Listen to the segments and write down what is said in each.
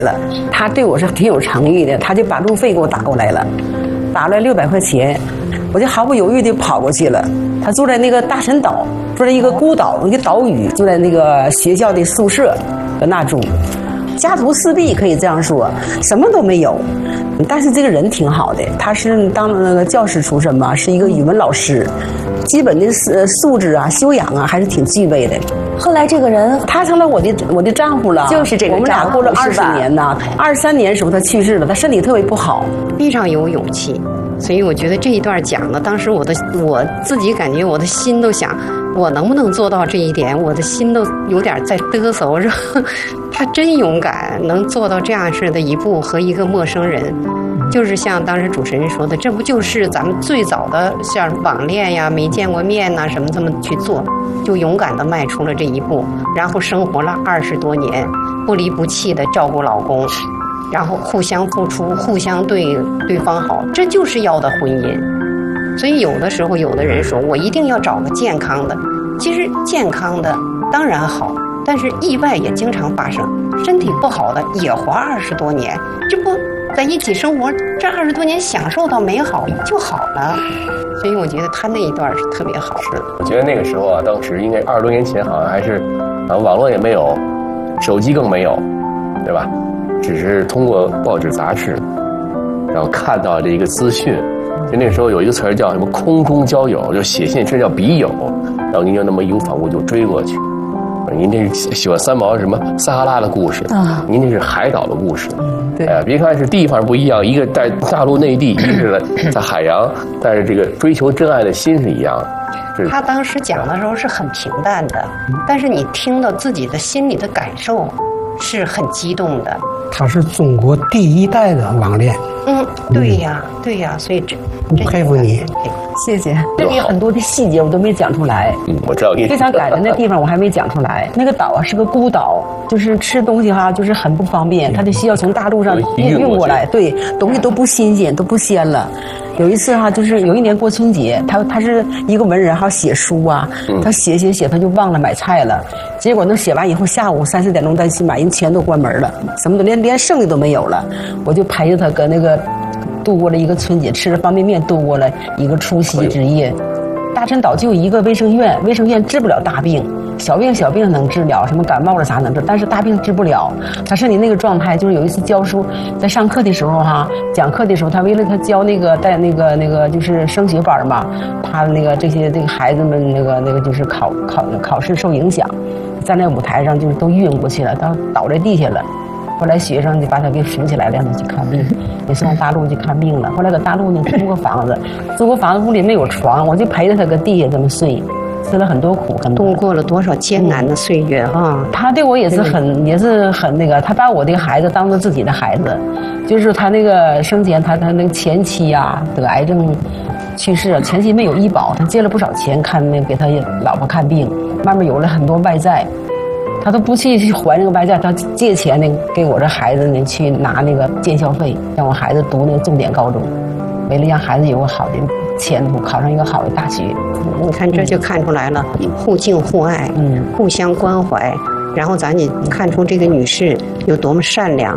了，他对我是挺有诚意的，他就把路费给我打过来了，打来600块钱，我就毫不犹豫地跑过去了。他住在那个大陈岛，住在一个孤岛，一个岛屿，住在那个学校的宿舍，搁那住。家徒四壁可以这样说，什么都没有，但是这个人挺好的。他是当那个教师出身嘛，是一个语文老师，基本的素质啊、修养啊还是挺具备的。 后来这个人他成了我的丈夫了， 就是这个丈夫， 我们俩过了20年呐。23年时候他去世了，他身体特别不好， 非常有勇气。所以我觉得这一段讲的，当时我自己感觉我的心都想，我能不能做到这一点？我的心都有点在嘚瑟。我说他真勇敢，能做到这样式的一步，和一个陌生人，就是像当时主持人说的，这不就是咱们最早的像网恋呀、没见过面呐什么这么去做，就勇敢的迈出了这一步，然后生活了20多年，不离不弃的照顾老公。然后互相付出，互相对对方好，这就是要的婚姻。所以有的时候，有的人说我一定要找个健康的，其实健康的当然好，但是意外也经常发生，身体不好的也活20多年，这不在一起生活，这20多年享受到美好就好了。所以我觉得他那一段是特别好的。 我觉得那个时候啊，当时应该20多年前，好像还是网络也没有，手机更没有，对吧？只是通过报纸杂志，然后看到这一个资讯。就那时候有一个词儿叫什么空中交友，就写信，这叫笔友。然后您就那么义无反顾就追过去。您这是喜欢三毛什么撒哈拉的故事啊？您这是海岛的故事。 对， 别看是地方不一样，一个在大陆内地，一个是在海洋，但是这个追求真爱的心是一样的。 他当时讲的时候是很平淡的，但是你听到自己的心里的感受是很激动的。 他是中国第1代的网恋。 对呀，对呀，所以这佩服你， 谢谢。这里有很多的细节我都没讲出来。 我知道你非常感人的地方我还没讲出来。那个岛啊是个孤岛，就是吃东西哈，就是很不方便，他就需要从大陆上运过来，对，东西都不新鲜，都不鲜了。有一次哈，就是有一年过春节，他是一个文人哈，写书啊，他写，他就忘了买菜了。结果那写完以后，下午3、4点钟再去买，人全都关门了，什么都连剩的都没有了。我就陪着他搁那个度过了一个春节，吃着方便面度过了一个除夕之夜。大陈岛就有一个卫生院，卫生院治不了大病，小病能治疗，什么感冒了啥能治，但是大病治不了。他是你那个状态，就是有一次教书，在上课的时候哈，讲课的时候，他为了他教那个带那个就是升学班嘛，他那个这个孩子们那个就是考试受影响，站在舞台上就是都晕过去了，他倒在地下了。后来学生就把他给扶起来了，让他去看病，也上大陆去看病了。后来搁大陆呢租个房子，屋里没有床，我就陪着他搁地下这么睡，吃了很多苦， 度过了多少艰难的岁月哈。 他对我也是很那个，他把我的孩子当做自己的孩子，就是说他那个生前他那个前妻啊得癌症去世，前妻没有医保，他借了不少钱给他老婆看病，慢慢有了很多外债。他都不去还那个外债，他借钱呢给我这孩子呢去拿那个建校费，让我孩子读那个重点高中，为了让孩子有个好的前途，考上一个好的大学。 你看这就看出来了，互敬互爱，互相关怀，然后咱也看出这个女士有多么善良。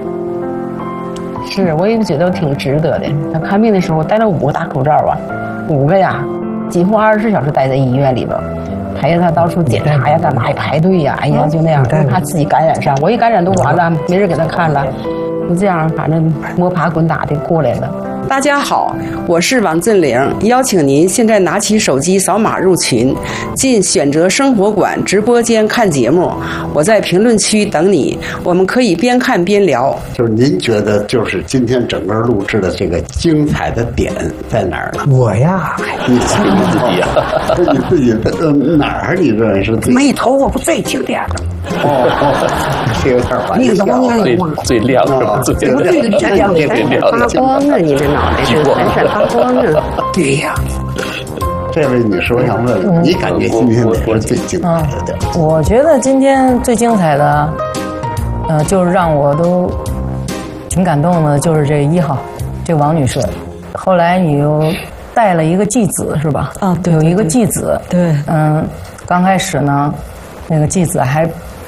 是，我也觉得挺值得的。他看病的时候戴了5个大口罩啊，5个呀，几乎24小时待在医院里边。陪着他到处检查呀，干嘛呀，排队呀，哎呀，就那样，怕自己感染上。我一感染都完了，没人给他看了，就这样，反正摸爬滚打的过来了。大家好，我是王振玲，邀请您现在拿起手机扫码入群，进选择生活馆直播间看节目。我在评论区等你，我们可以边看边聊。 就是您觉得，就是今天整个录制的这个精彩的点在哪儿呢？ 我呀， 你自己呀，你自己哪儿你认为是最眉头我不最经典的。 这有点玩笑。 最亮是吧？最亮， 发光啊！你这脑袋是闪闪发光啊！ 对呀。 这位女士，我想问，你感觉今天哪是最精彩的？ 我觉得今天最精彩的，就是让我都挺感动的，就是这1号，这王女士。后来你又带了一个继子是吧？ 啊，对， 有一个继子。 对， 刚开始呢，那个继子还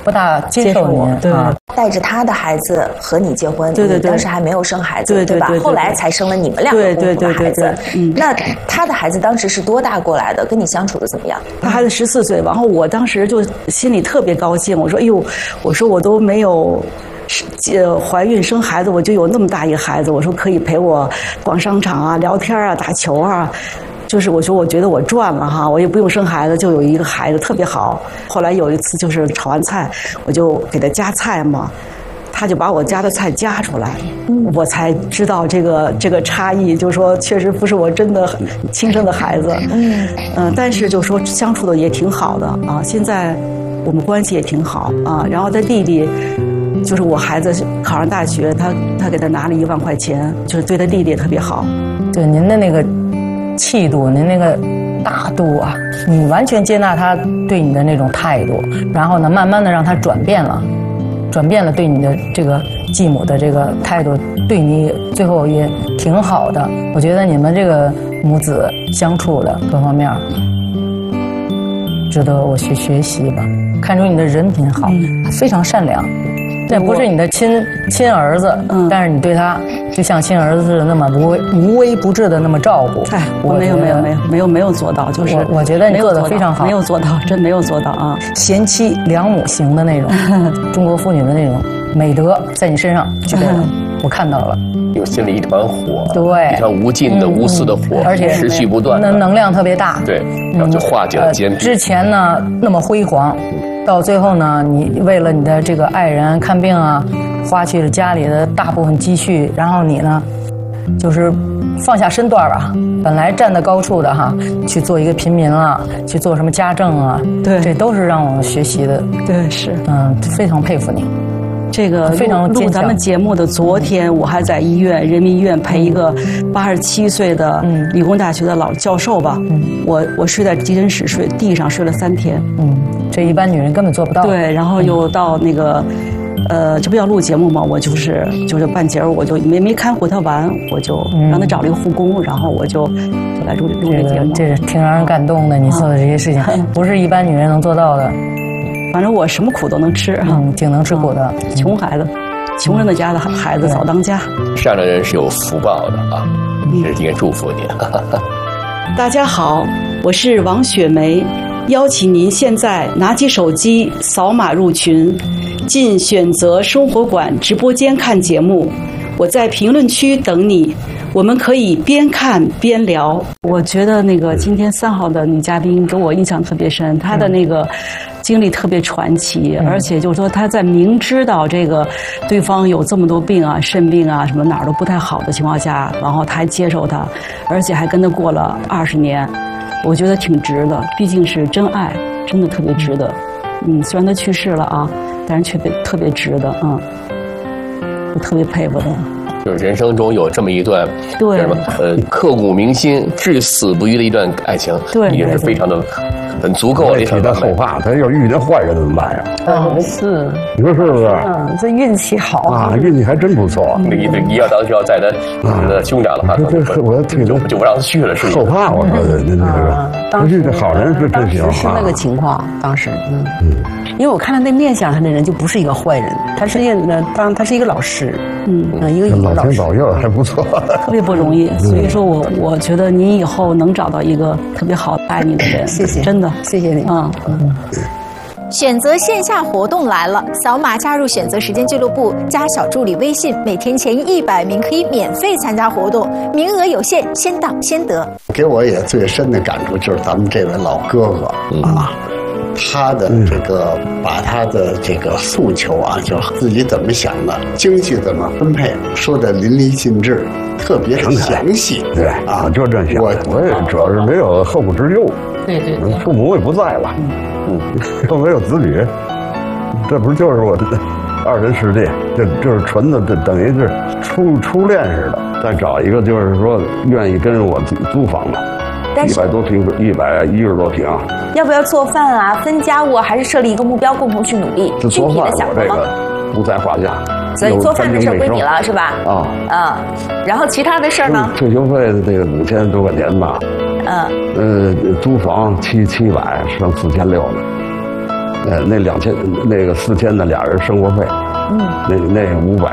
不大接受您， 对， 带着他的孩子和你结婚， 对， 当时还没有生孩子，对吧？后来才生了你们两个共同的孩子。那他的孩子当时是多大过来的？跟你相处的怎么样？ 他孩子14岁，然后我当时就心里特别高兴，我说：“哎呦，我说我都没有。”怀孕生孩子，我就有那么大一个孩子，我说可以陪我逛商场啊、聊天啊、打球啊，就是我说我觉得我赚了哈，我也不用生孩子，就有一个孩子特别好。后来有一次就是炒完菜，我就给他夹菜嘛，他就把我夹的菜夹出来，我才知道这个差异，就是说确实不是我真的亲生的孩子，但是就说相处的也挺好的啊，现在我们关系也挺好啊，然后他弟弟。就是我孩子考上大学，他给他拿了1万块钱，就是对他弟弟也特别好。 对您的那个气度，您那个大度啊，你完全接纳他对你的那种态度，然后呢，慢慢的让他转变了对你的这个继母的这个态度，对你最后也挺好的。我觉得你们这个母子相处的各方面，值得我去学习吧。看出你的人品好，非常善良。这不是你的亲儿子，但是你对他就像亲儿子似的那么无微不至的那么照顾。 哎，我没有做到，就是我觉得你做的非常好， 没有做到，真没有做到啊！ 贤妻良母型的那种，中国妇女的那种美德在你身上具备了，我看到了。 有心里一团火， 对， 一团无尽的无私的火， 而且持续不断， 能量特别大。 对，然后就化解了坚壁。 之前呢那么辉煌。到最后呢，你为了你的这个爱人看病啊，花去了家里的大部分积蓄，然后你呢，就是放下身段吧，本来站在高处的哈，去做一个平民了，去做什么家政啊， 对， 这都是让我学习的。 对，是， 非常佩服你。 这个非常录咱们节目的昨天，我还在人民医院陪一个87岁的理工大学的老教授吧，我睡在急诊室地上睡了3天， 这一般女人根本做不到。 对，然后又到那个，这不要录节目吗？我就是半截我就没看护他完，我就让他找了一个护工，然后我就来录这节目。 这挺让人感动的，你做的这些事情不是一般女人能做到的。 反正我什么苦都能吃， 挺能吃苦的。 穷孩子，穷人的家的孩子早当家。 善良人是有福报的啊，这是应该祝福你。 大家好，我是王雪梅，邀请您现在拿起手机扫码入群，进选择生活馆直播间看节目。我在评论区等你，我们可以边看边聊。我觉得那个今天3号的女嘉宾给我印象特别深，她的那个经历特别传奇，而且就是说她在明知道这个对方有这么多病啊，肾病啊，什么哪儿都不太好的情况下，然后她还接受他，而且还跟他过了20年，我觉得挺值的，毕竟是真爱，真的特别值得。虽然他去世了啊，但是却特别值得，我特别佩服他。 就是人生中有这么一段， 对什么刻骨铭心、至死不渝的一段爱情， 对， 也是非常的很足够的。 替他后怕，他要遇见坏人怎么办呀？ 是， 你说是不是？ 这运气好啊，运气还真不错。 那一要当时要在他兄长的话， 我听着就不让他去了，是后怕。我说那是，这好人是真行。 是那个情况，当时，因为我看他那面相，他那人就不是一个坏人，他是一个老师，一个老天保佑，还不错， 特别不容易。所以说我觉得您以后能找到一个特别好爱你的人， 谢谢， 真的谢谢你。 选择线下活动来了，扫码加入选择时间俱乐部，加小助理微信，每天前100名可以免费参加活动，名额有限，先到先得。 给我也最深的感触就是咱们这位老哥哥啊，他的这个把他的这个诉求啊，就自己怎么想的，经济怎么分配，说的淋漓尽致，特别的详细。 对啊，就这想。我也主要是没有后顾之忧。 对， 父母也不在了，都没有子女，这不就是我的2人世界？就是纯的，这等于是初恋似的。再找一个就是说愿意跟我租房的，100多平，110多平。 要不要做饭啊？分家务，还是设立一个目标，共同去努力？ 这做饭我这个不在话下。 所以做饭的事归你了，是吧？然后其他的事呢？ 退休费的这个5000多块钱吧。租房700，剩4600呢。 那2000那个4000的俩人生活费，那500